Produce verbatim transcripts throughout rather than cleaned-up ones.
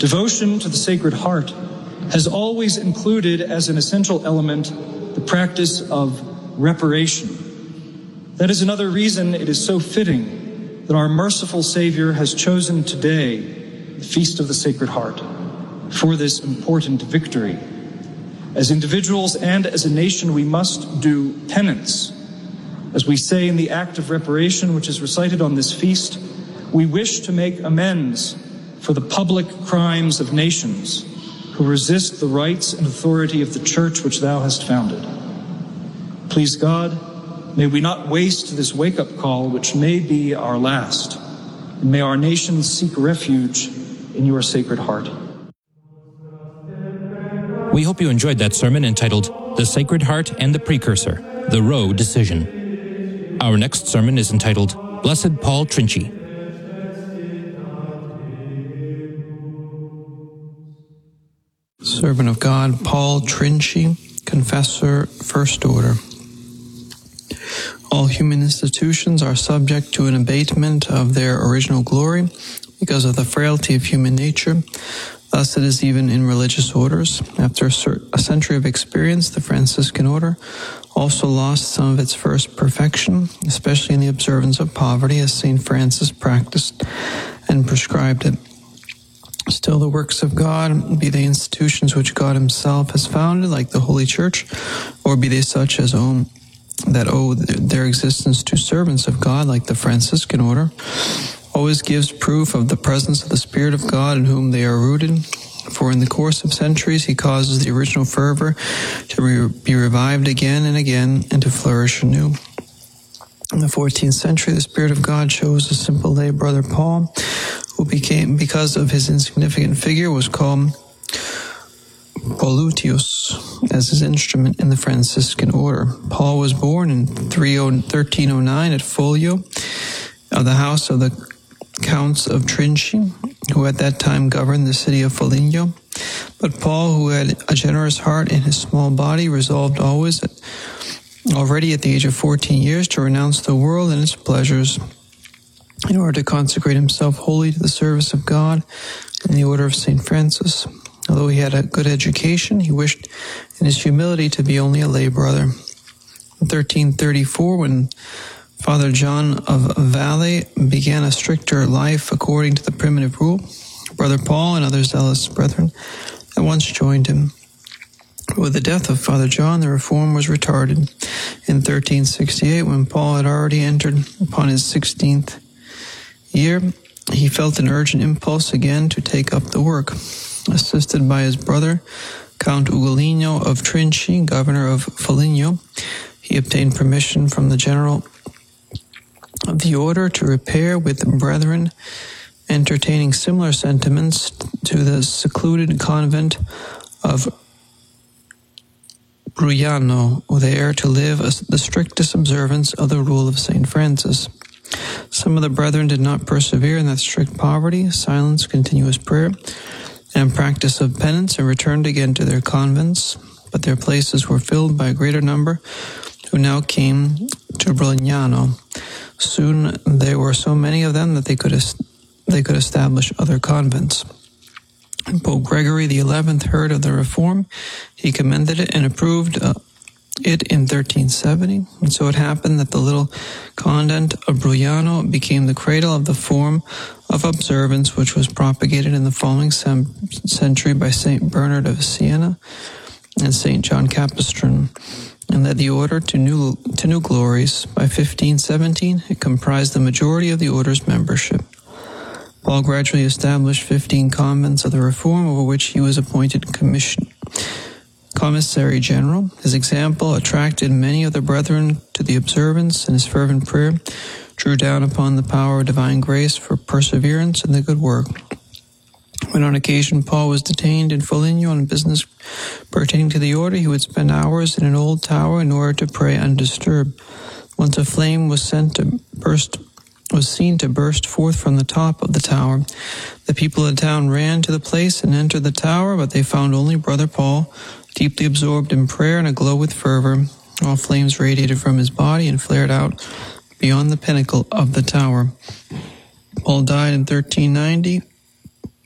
Devotion to the Sacred Heart has always included as an essential element the practice of reparation. That is another reason it is so fitting that our merciful Savior has chosen today the Feast of the Sacred Heart for this important victory. As individuals and as a nation, we must do penance. As we say in the act of reparation, which is recited on this feast, we wish to make amends for the public crimes of nations who resist the rights and authority of the Church which thou hast founded. Please God, may we not waste this wake-up call, which may be our last, and may our nation seek refuge in your Sacred Heart. We hope you enjoyed that sermon entitled The Sacred Heart and the Precursor, the Roe Decision. Our next sermon is entitled Blessed Paul Trinci. Servant of God, Paul Trinci, Confessor, First Order. All human institutions are subject to an abatement of their original glory because of the frailty of human nature. Thus it is even in religious orders. After a century of experience, the Franciscan order also lost some of its first perfection, especially in the observance of poverty, as Saint Francis practiced and prescribed it. Still, the works of God, be they institutions which God himself has founded, like the Holy Church, or be they such as own that owe their existence to servants of God, like the Franciscan order, always gives proof of the presence of the Spirit of God in whom they are rooted. For in the course of centuries, he causes the original fervor to re- be revived again and again and to flourish anew. In the fourteenth century, the Spirit of God chose a simple lay brother Paul, who became, because of his insignificant figure, was called Paulutius as his instrument in the Franciscan order. Paul was born in thirteen oh nine at Foglio, of the house of the Counts of Trinci, who at that time governed the city of Foligno. But Paul, who had a generous heart in his small body, resolved always, already at the age of fourteen years, to renounce the world and its pleasures in order to consecrate himself wholly to the service of God in the order of Saint Francis. Although he had a good education, he wished in his humility to be only a lay brother. In thirteen thirty-four, when Father John of Valle began a stricter life according to the primitive rule, Brother Paul and other zealous brethren at once joined him. With the death of Father John, the reform was retarded. In thirteen sixty-eight, when Paul had already entered upon his sixteenth year, he felt an urgent impulse again to take up the work. Assisted by his brother, Count Ugolino of Trinci, governor of Foligno, he obtained permission from the general of the order to repair with brethren entertaining similar sentiments to the secluded convent of Bruyano, there to live the strictest observance of the rule of Saint Francis. Some of the brethren did not persevere in that strict poverty, silence, continuous prayer, and practice of penance, and returned again to their convents, but their places were filled by a greater number who now came to Brignano. Soon there were so many of them that they could est- they could establish other convents. When Pope Gregory the Eleventh heard of the reform, he commended it and approved uh, it in thirteen seventy, and so it happened that the little convent of Brignano became the cradle of the form of observance which was propagated in the following sem- century by Saint Bernard of Siena and Saint John Capistran, and led the order to new to new glories. By fifteen seventeen, it comprised the majority of the order's membership. Paul gradually established fifteen convents of the Reform, over which he was appointed commission, commissary general. His example attracted many of the brethren to the observance, and his fervent prayer drew down upon the power of divine grace for perseverance in the good work. When on occasion Paul was detained in Foligno on business pertaining to the order, he would spend hours in an old tower in order to pray undisturbed. Once a flame was sent to burst, was seen to burst forth from the top of the tower. The people of the town ran to the place and entered the tower, but they found only Brother Paul, deeply absorbed in prayer and aglow with fervor. All flames radiated from his body and flared out beyond the pinnacle of the tower. Paul died in thirteen ninety.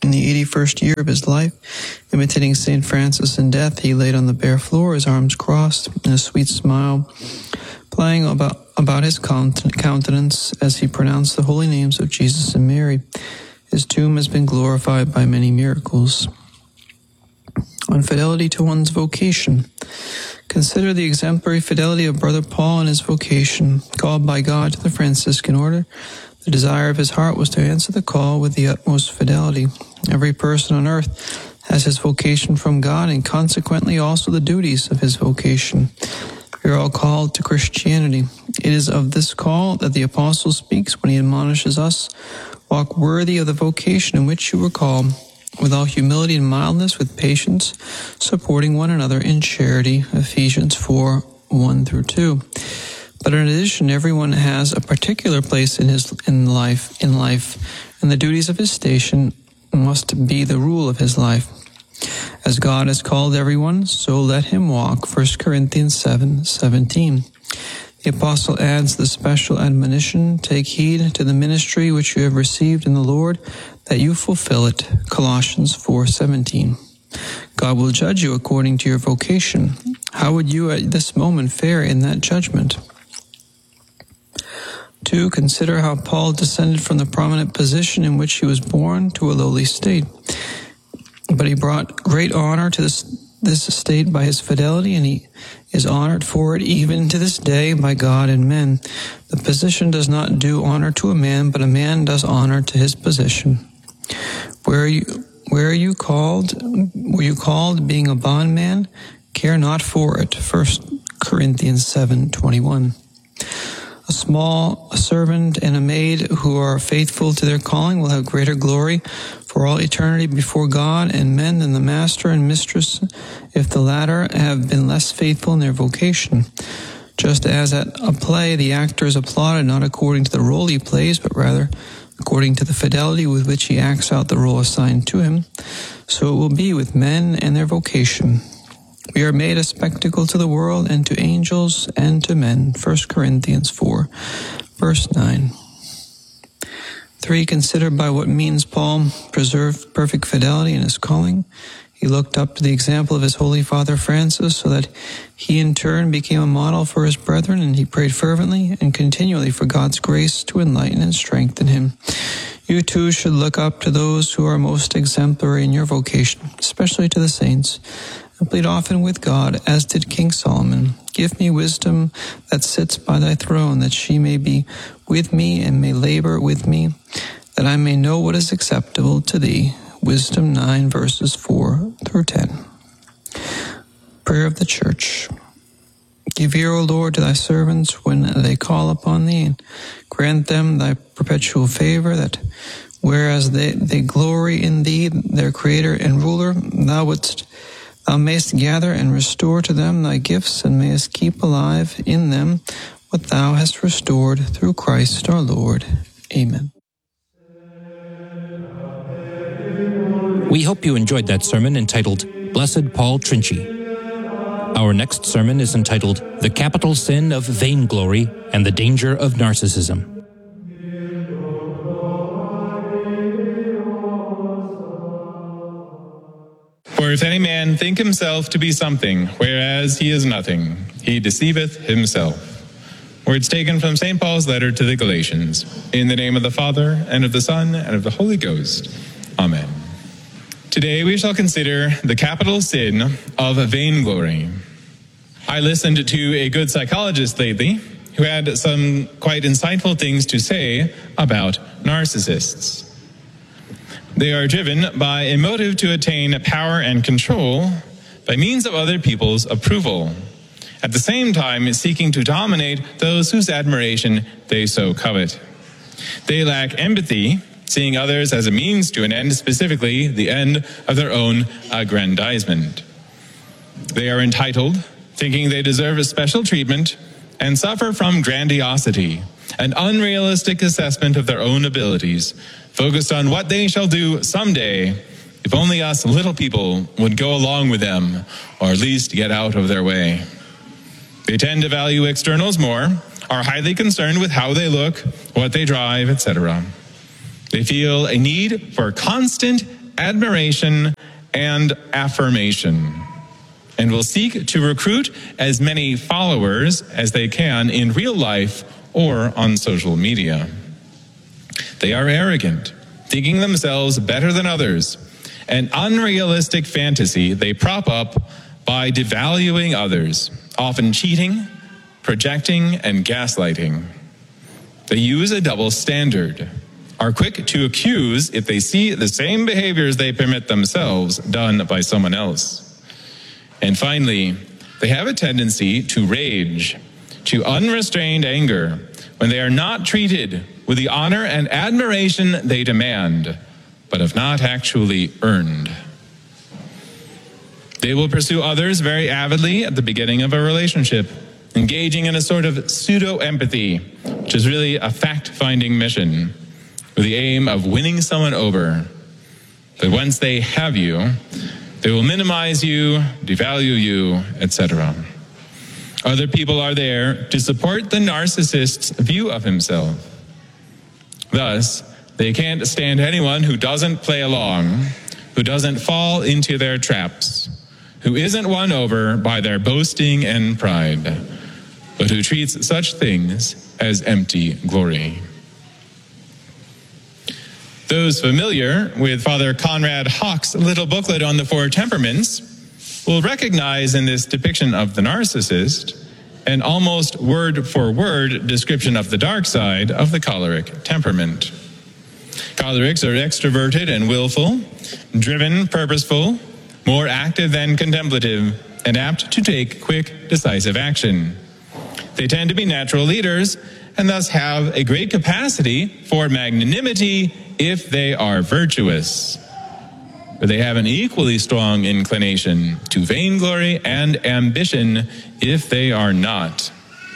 In the eighty-first year of his life, imitating Saint Francis in death, he laid on the bare floor, his arms crossed, and a sweet smile playing about, about his countenance as he pronounced the holy names of Jesus and Mary. His tomb has been glorified by many miracles. On fidelity to one's vocation. Consider the exemplary fidelity of Brother Paul in his vocation. Called by God to the Franciscan order, the desire of his heart was to answer the call with the utmost fidelity. Every person on earth has his vocation from God, and consequently also the duties of his vocation. We are all called to Christianity. It is of this call that the Apostle speaks when he admonishes us, walk worthy of the vocation in which you were called, with all humility and mildness, with patience, supporting one another in charity. Ephesians four, one through two. But in addition, everyone has a particular place in his in life, in life, and the duties of his station must be the rule of his life. As God has called everyone, so let him walk. First Corinthians seven, seventeen. The apostle adds the special admonition, take heed to the ministry which you have received in the Lord, that you fulfill it. Colossians four, seventeen. God will judge you according to your vocation. How would you at this moment fare in that judgment? Two, consider how Paul descended from the prominent position in which he was born to a lowly state. But he brought great honor to this, this estate by his fidelity, and he is honored for it even to this day by God and men. The position does not do honor to a man, but a man does honor to his position. Where are you, where are you called? Were you called being a bondman? Care not for it. First Corinthians seven, twenty-one. A small a servant and a maid who are faithful to their calling will have greater glory for all eternity before God and men than the master and mistress, if the latter have been less faithful in their vocation. Just as at a play the actor is applauded not according to the role he plays, but rather according to the fidelity with which he acts out the role assigned to him, so it will be with men and their vocation. We are made a spectacle to the world and to angels and to men. First Corinthians four, verse nine. Three, consider by what means Paul preserved perfect fidelity in his calling. He looked up to the example of his Holy Father Francis, so that he in turn became a model for his brethren, and he prayed fervently and continually for God's grace to enlighten and strengthen him. You too should look up to those who are most exemplary in your vocation, especially to the saints, and plead often with God, as did King Solomon. Give me wisdom that sits by thy throne, that she may be with me and may labor with me, that I may know what is acceptable to thee. Wisdom nine, verses four through ten. Prayer of the Church. Give ear, O Lord, to thy servants when they call upon thee, and grant them thy perpetual favor, that whereas they, they glory in thee, their Creator and Ruler, thou wouldst Thou mayest gather and restore to them thy gifts, and mayest keep alive in them what thou hast restored through Christ our Lord. Amen. We hope you enjoyed that sermon entitled Blessed Paul Trinci. Our next sermon is entitled The Capital Sin of Vainglory and the Danger of Narcissism. For if any man think himself to be something, whereas he is nothing, he deceiveth himself. Words taken from Saint Paul's letter to the Galatians. In the name of the Father, and of the Son, and of the Holy Ghost. Amen. Today we shall consider the capital sin of vainglory. I listened to a good psychologist lately who had some quite insightful things to say about narcissists. They are driven by a motive to attain power and control by means of other people's approval, at the same time seeking to dominate those whose admiration they so covet. They lack empathy, seeing others as a means to an end, specifically the end of their own aggrandizement. They are entitled, thinking they deserve a special treatment, and suffer from grandiosity, an unrealistic assessment of their own abilities, focused on what they shall do someday, if only us little people would go along with them, or at least get out of their way. They tend to value externals more, are highly concerned with how they look, what they drive, et cetera. They feel a need for constant admiration, and affirmation, and will seek to recruit as many followers as they can in real life or on social media. They are arrogant, thinking themselves better than others, an unrealistic fantasy they prop up by devaluing others, often cheating, projecting, and gaslighting. They use a double standard, are quick to accuse if they see the same behaviors they permit themselves done by someone else. And finally, they have a tendency to rage, to unrestrained anger, when they are not treated with the honor and admiration they demand, but have not actually earned. They will pursue others very avidly at the beginning of a relationship, engaging in a sort of pseudo-empathy, which is really a fact-finding mission, with the aim of winning someone over. But once they have you, they will minimize you, devalue you, et cetera. Other people are there to support the narcissist's view of himself. Thus, they can't stand anyone who doesn't play along, who doesn't fall into their traps, who isn't won over by their boasting and pride, but who treats such things as empty glory. Those familiar with Father Conrad Hawk's little booklet on the four temperaments will recognize in this depiction of the narcissist an almost word-for-word description of the dark side of the choleric temperament. Cholerics are extroverted and willful, driven, purposeful, more active than contemplative, and apt to take quick, decisive action. They tend to be natural leaders and thus have a great capacity for magnanimity if they are virtuous. But they have an equally strong inclination to vainglory and ambition if they are not.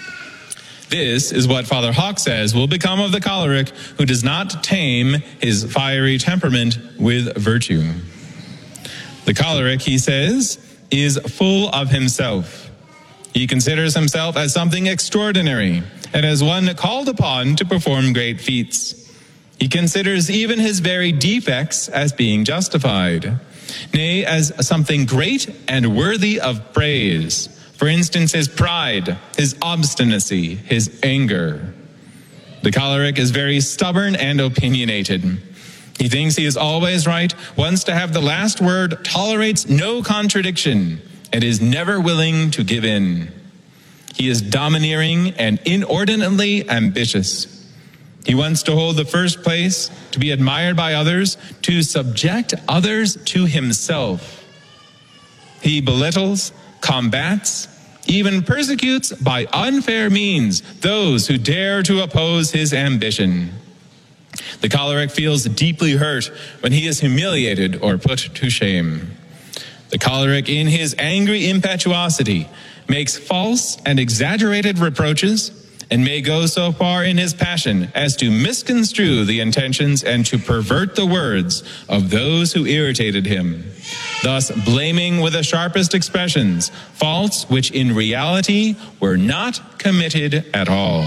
This is what Father Hawk says will become of the choleric who does not tame his fiery temperament with virtue. The choleric, he says, is full of himself. He considers himself as something extraordinary and as one called upon to perform great feats. He considers even his very defects as being justified, nay, as something great and worthy of praise. For instance, his pride, his obstinacy, his anger. The choleric is very stubborn and opinionated. He thinks he is always right, wants to have the last word, tolerates no contradiction, and is never willing to give in. He is domineering and inordinately ambitious. He wants to hold the first place, to be admired by others, to subject others to himself. He belittles, combats, even persecutes by unfair means those who dare to oppose his ambition. The choleric feels deeply hurt when he is humiliated or put to shame. The choleric, in his angry impetuosity, makes false and exaggerated reproaches and may go so far in his passion as to misconstrue the intentions and to pervert the words of those who irritated him, thus blaming with the sharpest expressions faults which in reality were not committed at all.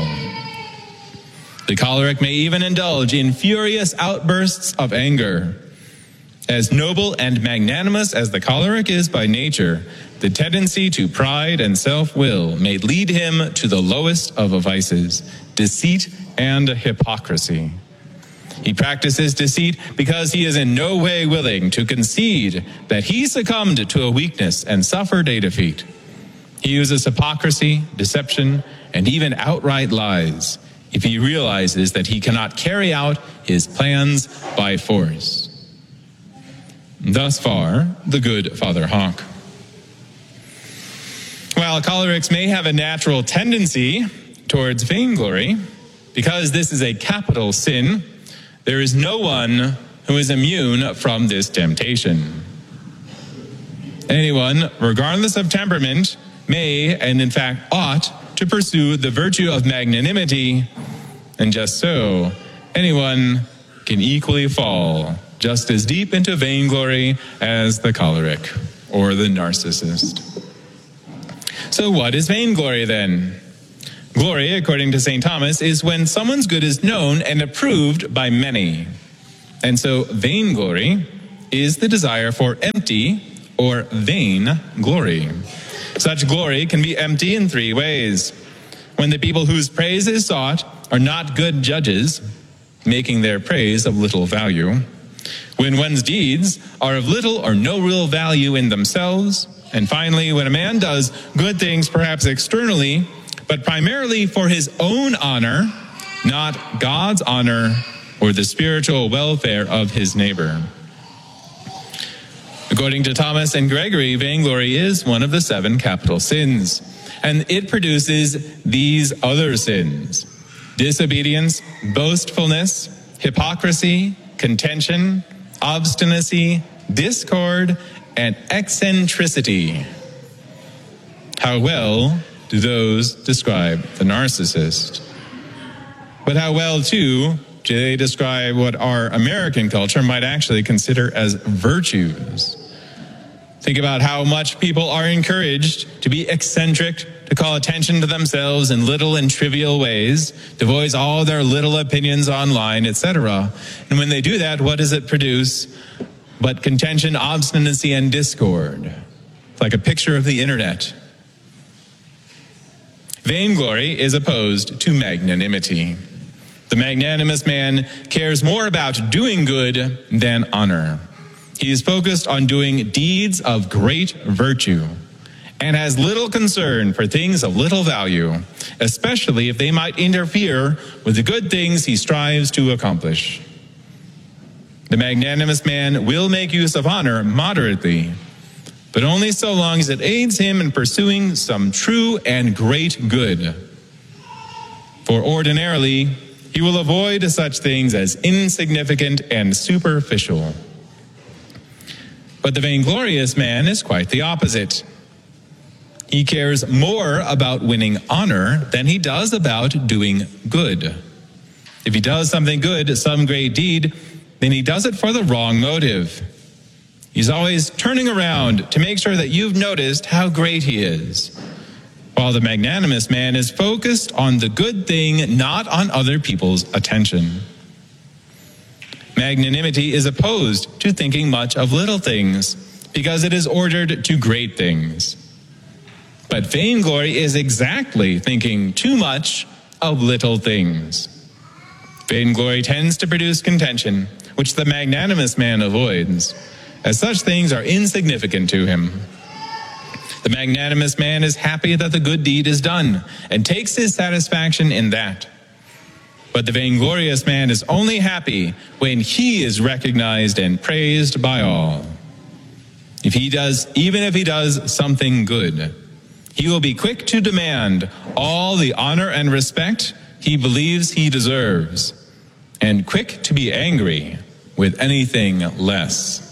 The choleric may even indulge in furious outbursts of anger. As noble and magnanimous as the choleric is by nature, the tendency to pride and self-will may lead him to the lowest of vices, deceit and hypocrisy. He practices deceit because he is in no way willing to concede that he succumbed to a weakness and suffered a defeat. He uses hypocrisy, deception, and even outright lies if he realizes that he cannot carry out his plans by force. Thus far, the good Father Hawk. While cholerics may have a natural tendency towards vainglory, because this is a capital sin, there is no one who is immune from this temptation. Anyone, regardless of temperament, may, and in fact ought, to pursue the virtue of magnanimity, and just so, anyone can equally fall just as deep into vainglory as the choleric or the narcissist. So what is vainglory then? Glory, according to Saint Thomas, is when someone's good is known and approved by many. And so vainglory is the desire for empty or vain glory. Such glory can be empty in three ways. When the people whose praise is sought are not good judges, making their praise of little value. When one's deeds are of little or no real value in themselves. And finally, when a man does good things perhaps externally, but primarily for his own honor, not God's honor or the spiritual welfare of his neighbor. According to Thomas and Gregory, vainglory is one of the seven capital sins, and it produces these other sins: disobedience, boastfulness, hypocrisy, contention, obstinacy, discord, and eccentricity. How well do those describe the narcissist? But how well, too, do they describe what our American culture might actually consider as virtues? Think about how much people are encouraged to be eccentric, to call attention to themselves in little and trivial ways, to voice all their little opinions online, et cetera. And when they do that, what does it produce but contention, obstinacy, and discord? It's like a picture of the internet. Vainglory is opposed to magnanimity. The magnanimous man cares more about doing good than honor. He is focused on doing deeds of great virtue and has little concern for things of little value, especially if they might interfere with the good things he strives to accomplish. The magnanimous man will make use of honor moderately, but only so long as it aids him in pursuing some true and great good. For ordinarily, he will avoid such things as insignificant and superficial. But the vainglorious man is quite the opposite. He cares more about winning honor than he does about doing good. If he does something good, some great deed, then he does it for the wrong motive. He's always turning around to make sure that you've noticed how great he is, while the magnanimous man is focused on the good thing, not on other people's attention. Magnanimity is opposed to thinking much of little things because it is ordered to great things. But vainglory is exactly thinking too much of little things. Vainglory tends to produce contention, which the magnanimous man avoids, as such things are insignificant to him. The magnanimous man is happy that the good deed is done and takes his satisfaction in that. But the vainglorious man is only happy when he is recognized and praised by all. If he does, even if he does something good, he will be quick to demand all the honor and respect he believes he deserves, and quick to be angry with anything less.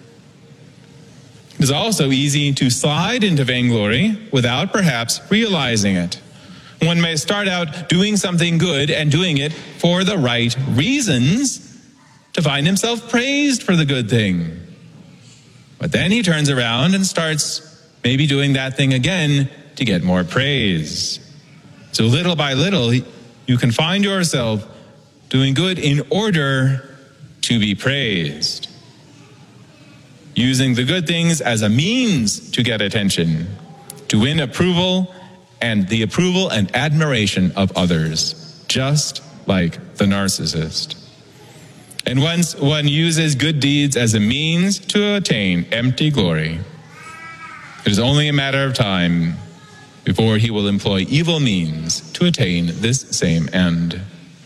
It is also easy to slide into vainglory without perhaps realizing it. One may start out doing something good and doing it for the right reasons to find himself praised for the good thing. But then he turns around and starts maybe doing that thing again to get more praise. So little by little, you can find yourself doing good in order to be praised, using the good things as a means to get attention, to win approval and the approval and admiration of others, just like the narcissist. And once one uses good deeds as a means to attain empty glory, it is only a matter of time before he will employ evil means to attain this same end.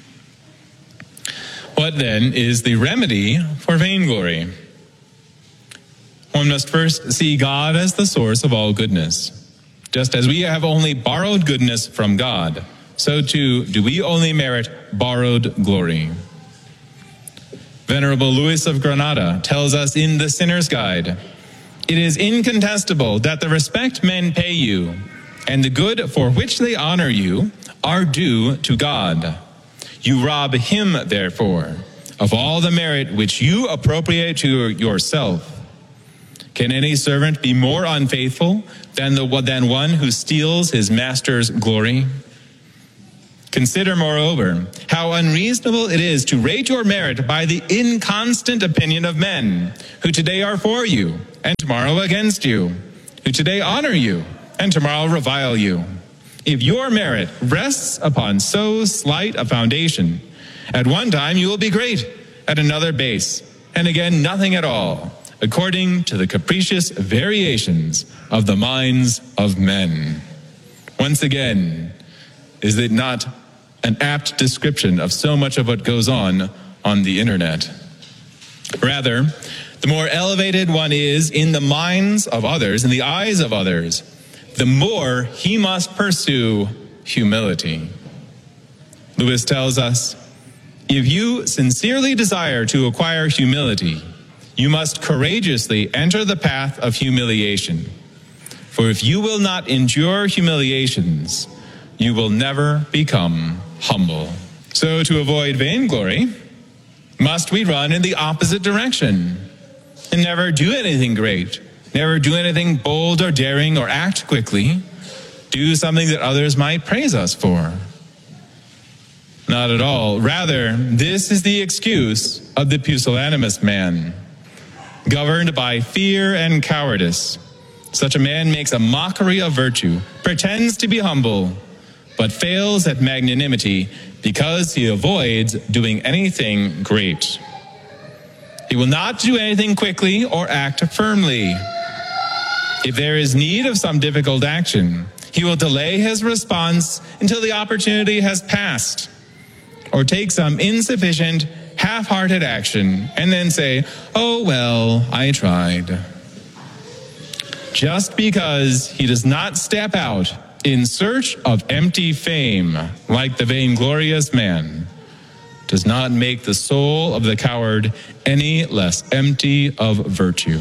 What then is the remedy for vainglory? One must first see God as the source of all goodness. Just as we have only borrowed goodness from God, so too do we only merit borrowed glory. Venerable Louis of Granada tells us in The Sinner's Guide, "It is incontestable that the respect men pay you and the good for which they honor you are due to God. You rob him, therefore, of all the merit which you appropriate to yourself. Can any servant be more unfaithful than, the, than one who steals his master's glory? Consider, moreover, how unreasonable it is to rate your merit by the inconstant opinion of men, who today are for you, and tomorrow against you, who today honor you, and tomorrow revile you. If your merit rests upon so slight a foundation, at one time you will be great, at another base, and again nothing at all, according to the capricious variations of the minds of men. Once again, is it not an apt description of so much of what goes on on the internet? Rather, the more elevated one is in the minds of others, in the eyes of others, the more he must pursue humility. Lewis tells us, if you sincerely desire to acquire humility, you must courageously enter the path of humiliation. For if you will not endure humiliations, you will never become humble. So to avoid vainglory, must we run in the opposite direction and never do anything great, never do anything bold or daring or act quickly, do something that others might praise us for? Not at all. Rather, this is the excuse of the pusillanimous man. Governed by fear and cowardice, such a man makes a mockery of virtue, pretends to be humble, but fails at magnanimity because he avoids doing anything great. He will not do anything quickly or act firmly. If there is need of some difficult action, he will delay his response until the opportunity has passed, or take some insufficient, half-hearted action and then say, "Oh, well, I tried." Just because he does not step out in search of empty fame, like the vainglorious man, does not make the soul of the coward any less empty of virtue.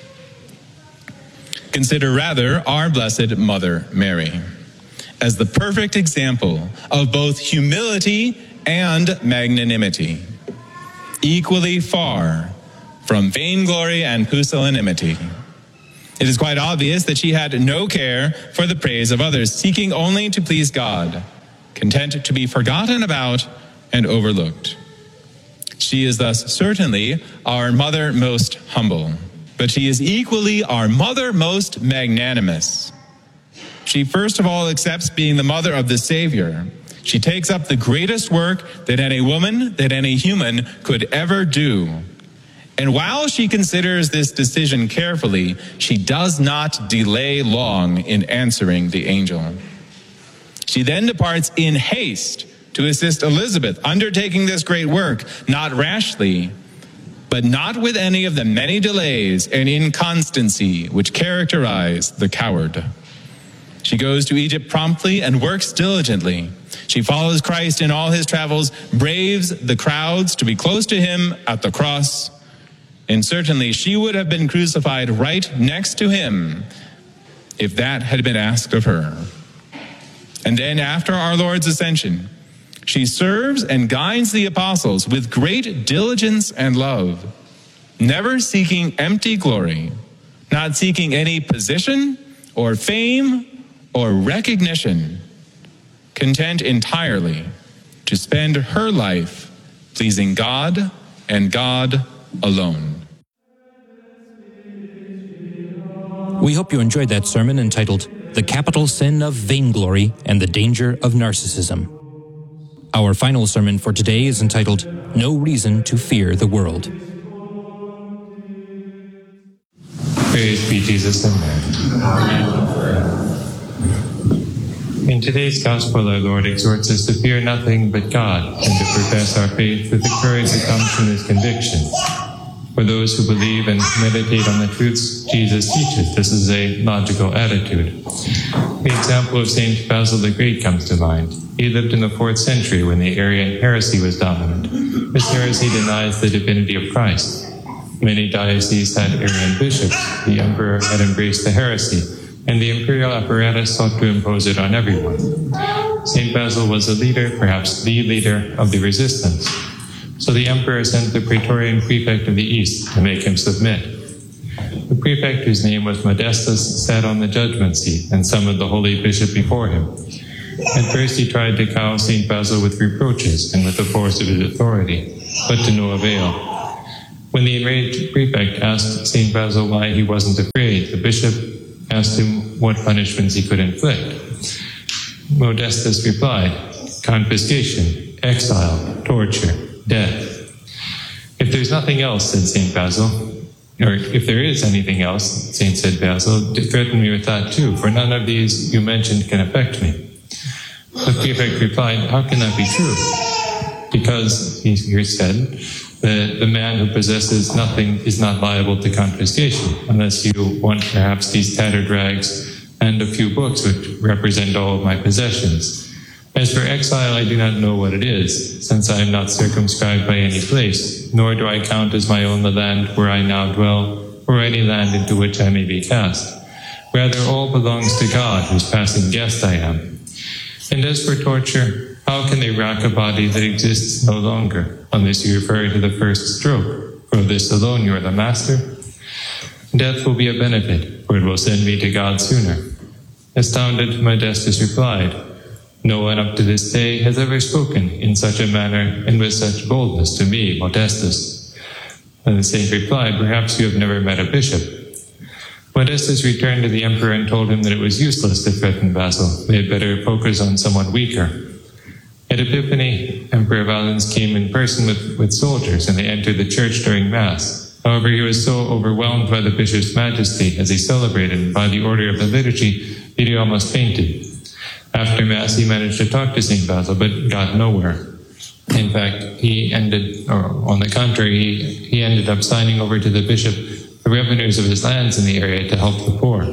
Consider rather our Blessed Mother Mary as the perfect example of both humility and magnanimity, equally far from vainglory and pusillanimity. It is quite obvious that she had no care for the praise of others, seeking only to please God, content to be forgotten about and overlooked. She is thus certainly our mother most humble, but she is equally our mother most magnanimous. She first of all accepts being the mother of the Savior. She takes up the greatest work that any woman, that any human could ever do. And while she considers this decision carefully, she does not delay long in answering the angel. She then departs in haste to assist Elizabeth, undertaking this great work, not rashly, but not with any of the many delays and inconstancy which characterize the coward. She goes to Egypt promptly and works diligently. She follows Christ in all his travels, braves the crowds to be close to him at the cross, and certainly she would have been crucified right next to him if that had been asked of her. And then after our Lord's ascension, she serves and guides the apostles with great diligence and love, never seeking empty glory, not seeking any position or fame or recognition, content entirely to spend her life pleasing God and God alone. We hope you enjoyed that sermon entitled The Capital Sin of Vainglory and the Danger of Narcissism. Our final sermon for today is entitled No Reason to Fear the World. Praise be Jesus and Mary. In today's Gospel, our Lord exhorts us to fear nothing but God and to profess our faith with the courage that comes from His conviction. For those who believe and meditate on the truths Jesus teaches, this is a logical attitude. The example of Saint Basil the Great comes to mind. He lived in the fourth century when the Arian heresy was dominant. This heresy denies the divinity of Christ. Many dioceses had Arian bishops. The emperor had embraced the heresy, and the imperial apparatus sought to impose it on everyone. Saint Basil was a leader, perhaps the leader, of the resistance. So the emperor sent the praetorian prefect of the East to make him submit. The prefect, whose name was Modestus, sat on the judgment seat and summoned the holy bishop before him. At first he tried to cow Saint Basil with reproaches and with the force of his authority, but to no avail. When the enraged prefect asked Saint Basil why he wasn't afraid, the bishop asked him what punishments he could inflict. Modestus replied, confiscation, exile, torture, death. If there's nothing else, said Saint Basil, or if there is anything else, Saint said Basil, threaten me with that too, for none of these you mentioned can affect me. The prefect replied, how can that be true? Because, he here said, the, the man who possesses nothing is not liable to confiscation, unless you want perhaps these tattered rags and a few books which represent all of my possessions. As for exile, I do not know what it is, since I am not circumscribed by any place, nor do I count as my own the land where I now dwell, or any land into which I may be cast. Rather, all belongs to God, whose passing guest I am. And as for torture, how can they rack a body that exists no longer, unless you refer to the first stroke? For this alone you are the master. Death will be a benefit, for it will send me to God sooner. Astounded, Modestus replied, no one up to this day has ever spoken in such a manner and with such boldness to me, Modestus. And the saint replied, perhaps you have never met a bishop. Modestus returned to the emperor and told him that it was useless to threaten Basil. They had better focus on someone weaker. At Epiphany, Emperor Valens came in person with, with soldiers, and they entered the church during Mass. However, he was so overwhelmed by the bishop's majesty as he celebrated by the order of the liturgy that he almost fainted. After Mass, he managed to talk to Saint Basil, but got nowhere. In fact, he ended, or on the contrary, he, he ended up signing over to the bishop the revenues of his lands in the area to help the poor.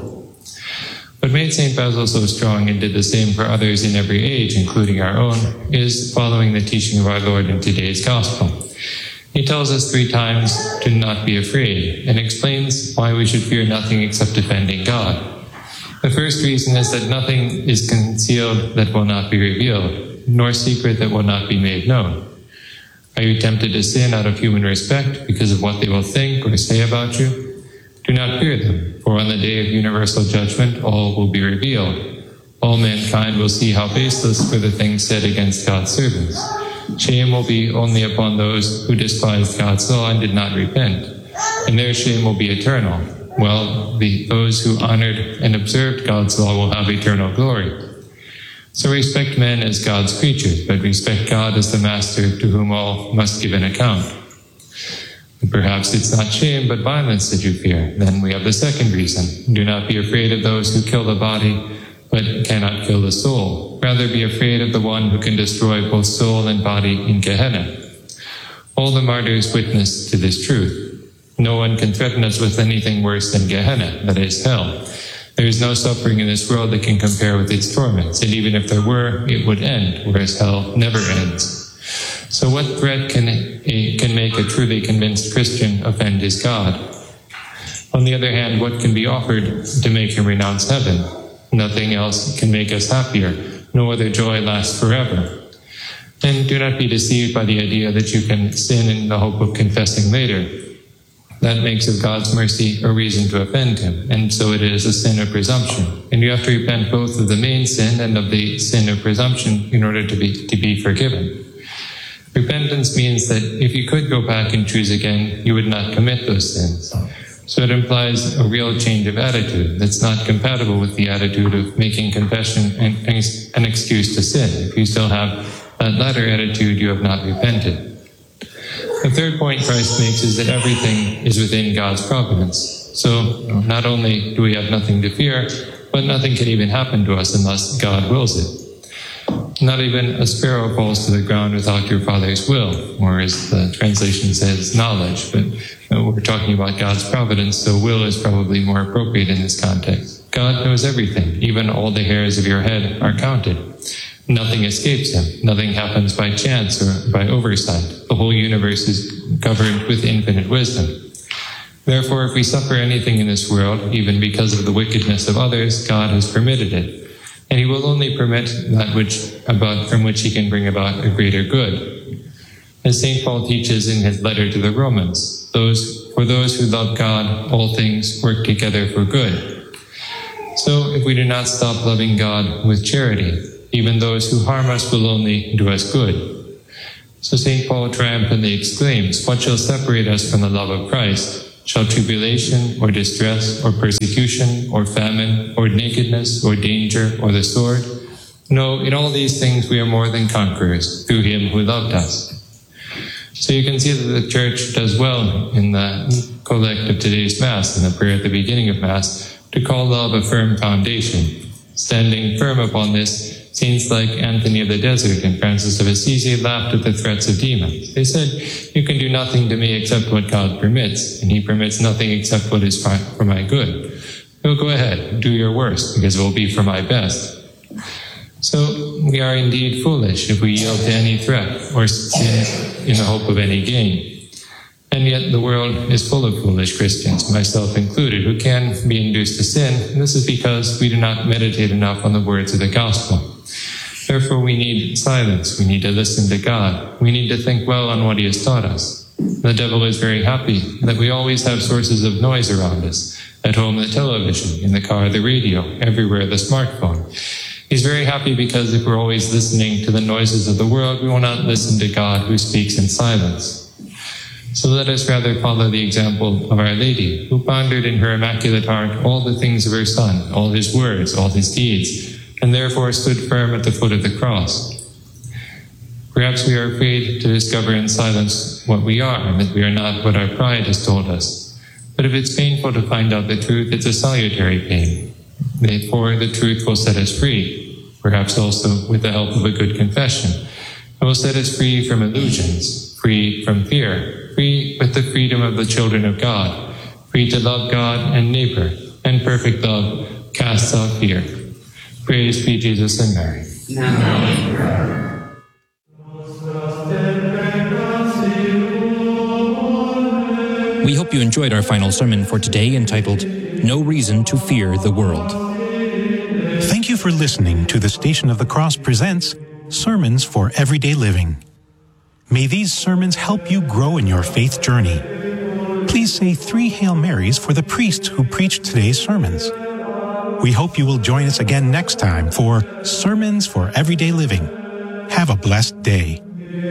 What made Saint Basil so strong and did the same for others in every age, including our own, is following the teaching of our Lord in today's Gospel. He tells us three times to not be afraid, and explains why we should fear nothing except defending God. The first reason is that nothing is concealed that will not be revealed, nor secret that will not be made known. Are you tempted to sin out of human respect because of what they will think or say about you? Do not fear them, for on the day of universal judgment all will be revealed. All mankind will see how baseless were the things said against God's servants. Shame will be only upon those who despised God's law and did not repent, and their shame will be eternal, while the, those who honored and observed God's law will have eternal glory. So respect men as God's creatures, but respect God as the master to whom all must give an account. And perhaps it's not shame, but violence that you fear. Then we have the second reason. Do not be afraid of those who kill the body, but cannot kill the soul. Rather be afraid of the one who can destroy both soul and body in Gehenna. All the martyrs witness to this truth. No one can threaten us with anything worse than Gehenna, that is, hell. There is no suffering in this world that can compare with its torments, and even if there were, it would end, whereas hell never ends. So what threat can, a, can make a truly convinced Christian offend his God? On the other hand, what can be offered to make him renounce heaven? Nothing else can make us happier. No other joy lasts forever. And do not be deceived by the idea that you can sin in the hope of confessing later. That makes of God's mercy a reason to offend him, and so it is a sin of presumption. And you have to repent both of the main sin and of the sin of presumption in order to be, to be forgiven. Repentance means that if you could go back and choose again, you would not commit those sins. So it implies a real change of attitude that's not compatible with the attitude of making confession an, an excuse to sin. If you still have that latter attitude, you have not repented. The third point Christ makes is that everything is within God's providence. So not only do we have nothing to fear, but nothing can even happen to us unless God wills it. Not even a sparrow falls to the ground without your Father's will, or as the translation says, knowledge. But you know, we're talking about God's providence, so will is probably more appropriate in this context. God knows everything. Even all the hairs of your head are counted. Nothing escapes him. Nothing happens by chance or by oversight. The whole universe is covered with infinite wisdom. Therefore, if we suffer anything in this world, even because of the wickedness of others, God has permitted it. And he will only permit that which about from which he can bring about a greater good. As Saint Paul teaches in his letter to the Romans, those for those who love God, all things work together for good. So if we do not stop loving God with charity, Even those who harm us will only do us good. So Saint Paul triumphantly exclaims, "What shall separate us from the love of Christ? Shall tribulation, or distress, or persecution, or famine, or nakedness, or danger, or the sword? No, in all these things we are more than conquerors, through him who loved us." So you can see that the Church does well in the collect of today's Mass, and the prayer at the beginning of Mass, to call love a firm foundation. Standing firm upon this, saints like Anthony of the Desert and Francis of Assisi laughed at the threats of demons. They said, "You can do nothing to me except what God permits, and he permits nothing except what is for my good. So go ahead, do your worst, because it will be for my best." So we are indeed foolish if we yield to any threat or sin in the hope of any gain. And yet the world is full of foolish Christians, myself included, who can be induced to sin, and this is because we do not meditate enough on the words of the gospel. Therefore we need silence, we need to listen to God, we need to think well on what he has taught us. The devil is very happy that we always have sources of noise around us, at home the television, in the car the radio, everywhere the smartphone. He's very happy because if we're always listening to the noises of the world, we will not listen to God who speaks in silence. So let us rather follow the example of Our Lady, who pondered in her Immaculate Heart all the things of her Son, all his words, all his deeds, and therefore stood firm at the foot of the cross. Perhaps we are afraid to discover in silence what we are, and that we are not what our pride has told us. But if it's painful to find out the truth, it's a salutary pain. Therefore, the truth will set us free, perhaps also with the help of a good confession. It will set us free from illusions, free from fear, free with the freedom of the children of God, free to love God and neighbor, and perfect love casts out fear. Praise be Jesus and Mary. We hope you enjoyed our final sermon for today, entitled No Reason to Fear the World. Thank you for listening to the Station of the Cross presents Sermons for Everyday Living. May these sermons help you grow in your faith journey. Please say three Hail Marys for the priest who preached today's sermons. We hope you will join us again next time for Sermons for Everyday Living. Have a blessed day.